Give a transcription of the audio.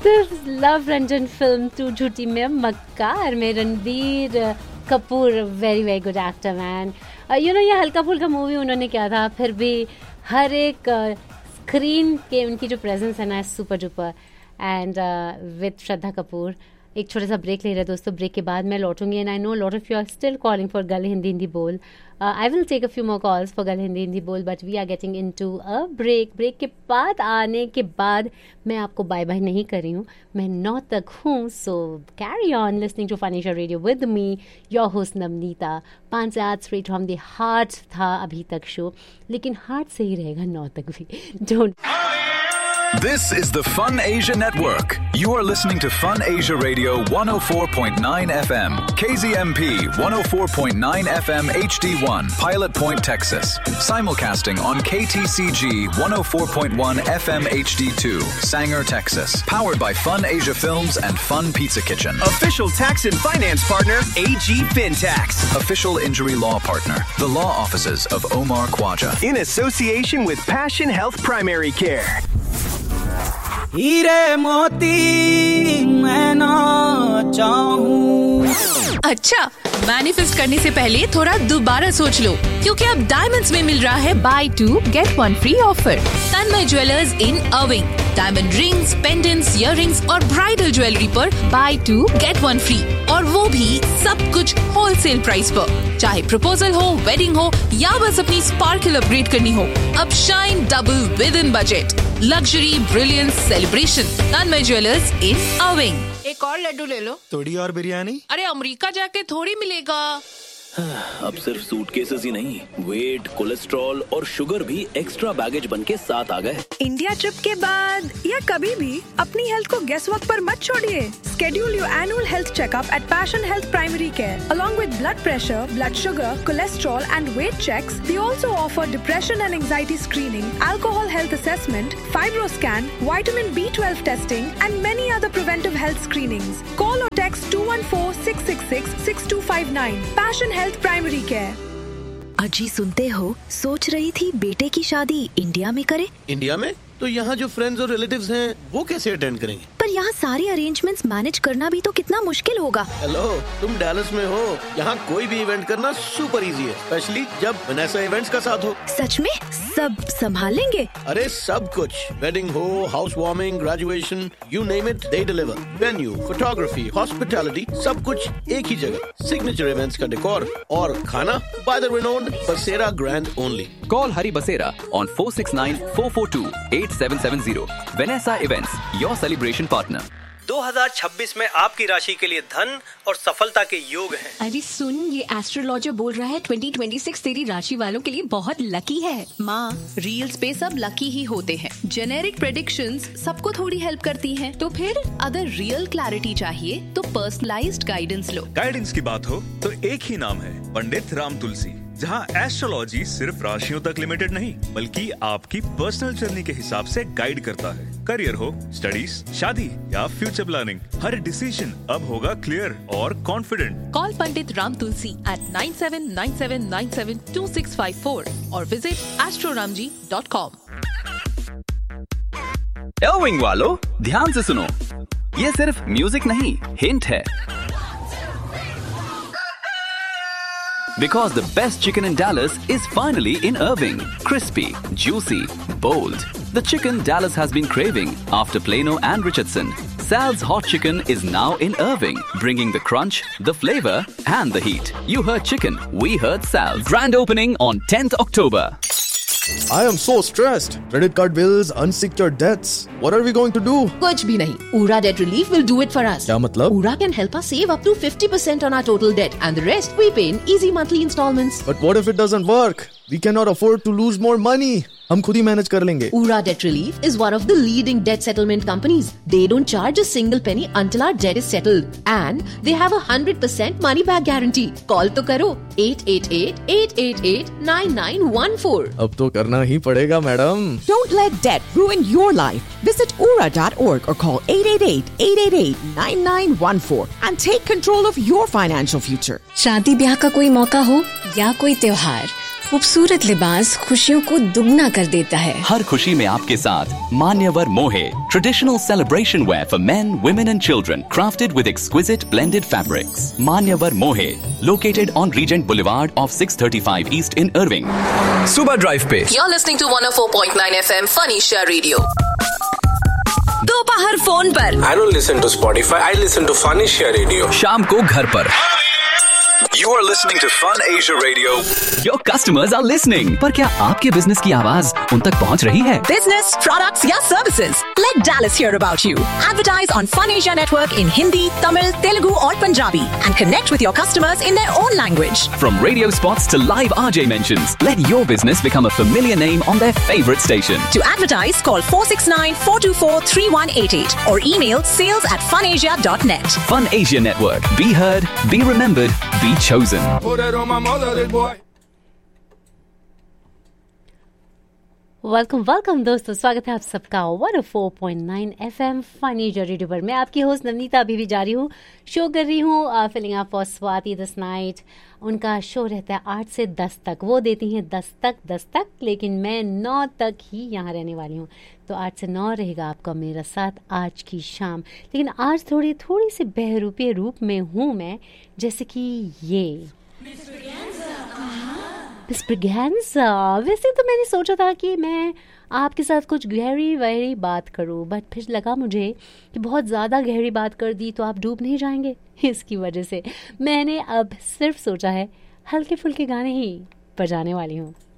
Love Ranjan film तू झूठी में मक्कार में Ranbir Kapoor very very good actor man. ये हल्का फुल्का मूवी उन्होंने किया था, फिर भी हर एक स्क्रीन के उनकी जो प्रेजेंस है ना super duper. And with Shraddha Kapoor. एक छोटा सा ब्रेक ले रहे दोस्तों. ब्रेक के बाद मैं लौटूंगी. And I know lot of you are still calling for गल हिंदी बोल. I will take a few more calls for गल हिंदी बोल, but we are getting into a break. Break के बाद आने के बाद मैं आपको बाय बाय नहीं कर रही हूँ, मैं 9 तक हूँ. सो carry on listening to fun Asia radio with me your host Navneeta. 5 से 8 स्ट्रेट फ्रॉम द हार्ट था अभी तक शो, लेकिन हार्ट से ही रहेगा 9 तक भी. Don't. This is the Fun Asia Network. You are listening to Fun Asia Radio 104.9 FM, KZMP 104.9 FM HD1, Pilot Point, Texas. Simulcasting on KTCG 104.1 FM HD2, Sanger, Texas. Powered by Fun Asia Films and Fun Pizza Kitchen. Official tax and finance partner, AG FinTax. Official injury law partner, the law offices of Omar Khwaja. In association with Passion Health Primary Care. हीरे मोती मैं ना चाहूं. अच्छा, manifest करने से पहले थोड़ा दोबारा सोच लो, क्योंकि अब डायमंड्स में मिल रहा है बाय 2 गेट 1 फ्री ऑफर. तन्मय ज्वेलर्स इन अर्विंग. डायमंड रिंग्स, पेंडेंट्स, इयररिंग्स और ब्राइडल ज्वेलरी पर बाय 2 गेट 1 फ्री, और वो भी सब कुछ होलसेल प्राइस पर. चाहे प्रपोजल हो, वेडिंग हो या बस अपनी स्पार्कल अपग्रेड करनी हो, अब shine double with in budget. Luxury, brilliance, celebration. Tanmay jewellers इन अर्विंग. एक और लड्डू ले लो. थोड़ी और बिरयानी. अरे अमेरिका जाके थोड़ी मिलेगा. अब सिर्फ सूटकेसेस ही नहीं, वेट, कोलेस्ट्रॉल और शुगर भी एक्स्ट्रा बैगेज बनके साथ आ गए. इंडिया ट्रिप के बाद या कभी भी अपनी हेल्थ को गेस वर्क पर मत छोड़िए. Schedule your annual health checkup at Passion Health Primary Care. Along with blood pressure, blood sugar, cholesterol and weight checks, they also offer depression and anxiety screening, alcohol health assessment, fibroscan, vitamin B12 testing and many other preventive health screenings. Call or text 214-666-6259. Passion Health Primary Care. अजी सुनते हो, सोच रही थी बेटे की शादी India में करे. इंडिया में? तो यहाँ जो फ्रेंड्स और रिलेटिव्स हैं वो कैसे अटेंड करेंगे? पर यहाँ सारे अरेंजमेंट्स मैनेज करना भी तो कितना मुश्किल होगा. हेलो, तुम डैलस में हो. यहाँ कोई भी इवेंट करना सुपर इजी है, स्पेशली जब वनेसा इवेंट्स का साथ हो. सच में सब संभालेंगे? अरे सब कुछ. वेडिंग हो, house warming, graduation, you name it, they deliver. Venue, photography, hospitality, सब कुछ एक ही जगह. सिग्नेचर इवेंट्स का डेकोर और खाना बाय द रिनोन्ड बसेरा grand only. Call Hari Basera on 469-442-8770. Vanessa Events, your celebration partner. 2026 में आपकी राशि के लिए धन और सफलता के योग हैं. अरे सुन, ये एस्ट्रोलॉजर बोल रहा है 2026 तेरी राशि वालों के लिए बहुत लकी है. माँ, रील्स पे सब लकी ही होते हैं. जेनेरिक प्रेडिक्शंस सबको थोड़ी हेल्प करती हैं. तो फिर अगर रियल क्लैरिटी चाहिए तो पर्सनलाइज्ड गाइडेंस लो. गाइडेंस की बात हो तो एक ही नाम है, पंडित राम तुलसी. जहाँ एस्ट्रोलॉजी सिर्फ राशियों तक लिमिटेड नहीं, बल्कि आपकी पर्सनल जर्नी के हिसाब से गाइड करता है. करियर हो, स्टडीज, शादी या फ्यूचर प्लानिंग, हर डिसीजन अब होगा क्लियर और confident. Call Pandit Ram Tulsi at 9797972654 और विजिट astroramji.com. अर्विंग वालों, ध्यान से सुनो, ये सिर्फ म्यूजिक नहीं, हिंट है. Because the best chicken in Dallas is finally in Irving. Crispy, juicy, bold. The chicken Dallas has been craving after Plano and Richardson. Sal's Hot Chicken is now in Irving, bringing the crunch, the flavor and the heat. You heard chicken, we heard Sal's. Grand opening on 10th October. I am so stressed. Credit card bills, unsecured debts. What are we going to do? कुछ भी नहीं. Ura Debt Relief will do it for us. क्या मतलब? Ura can help us save up to 50% on our total debt, and the rest we pay in easy monthly installments. But what if it doesn't work? We cannot afford to lose more money. हम खुद ही manage कर लेंगे. Ura Debt Relief is one of the leading debt settlement companies. They don't charge a single penny until our debt is settled, and they have a 100% money back guarantee. Call तो करो 888-888-9914. अब तो करना ही पड़ेगा, madam. Don't let debt ruin your life. Visit ura.org or call 888-888-9914 and take control of your financial future. शादी ब्याह का कोई मौका हो या कोई त्योहार, खूबसूरत लिबास खुशियों को दुगना कर देता है। हर खुशी में आपके साथ मान्यवर मोहे, traditional celebration where for main, women and children, crafted with exquisite blended fabrics. मान्यवर मोहे, located on Regent Boulevard off 635 East in Irving. सुबह ड्राइव पे You're listening to 104.9 FM Fun Asia Radio. दोपहर फोन पर I don't listen to Spotify, I listen to Fun Asia Radio. शाम को घर पर You are listening to Fun Asia Radio. Your customers are listening. पर क्या आपके बिजनेस की आवाज उन तक पहुंच रही है? Business, products या services? Let Dallas hear about you. Advertise on Fun Asia Network in Hindi, Tamil, Telugu or Punjabi and connect with your customers in their own language. From radio spots to live RJ mentions, let your business become a familiar name on their favorite station. To advertise, call 469-424-3188 or email sales@funasia.net. Fun Asia Network. Be heard, be remembered, be chosen. Welcome दोस्तों, स्वागत है आप सबका 104.9 FM fun Asia radio पर। मैं आपकी host Navneeta अभी भी जारी हूँ, शो कर रही हूँ filling up for Swati this night. उनका शो रहता है 8 से 10 तक, वो देती हैं 10 तक, लेकिन मैं 9 तक ही यहाँ रहने वाली हूँ। तो 8 से 9 रहेगा आपका मेरा साथ आज की शाम। लेकिन आज थोड़ी सी बहरूपी रूप में हूँ मैं, जैसे कि ये मिस ब्रिगेंजा। वैसे तो मैंने सोचा था कि मैं आपके साथ कुछ गहरी बात करूं, बट फिर लगा मुझे कि बहुत ज़्यादा गहरी बात कर दी तो आप डूब नहीं जाएंगे। इसकी वजह से मैंने अब सिर्फ सोचा है हल्के फुल्के गाने ही बजाने वाली हूँ।